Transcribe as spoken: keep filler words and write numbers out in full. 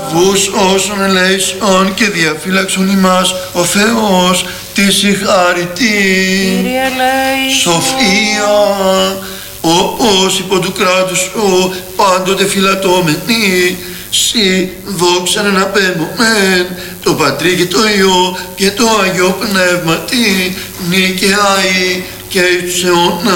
Αυτούς όσων ελέησον και διαφύλαξον ημάς ο Θεός τη συγχαρητή. Κύριε ελέησον. Σοφία, όπως υπό του κράτους σου πάντοτε φυλατώμενη, σοι δόξαν εναπέμωμεν το Πατρί και το Υιό και το Αγιό Πνεύματι, νικαιάι και εις τους αιώνας.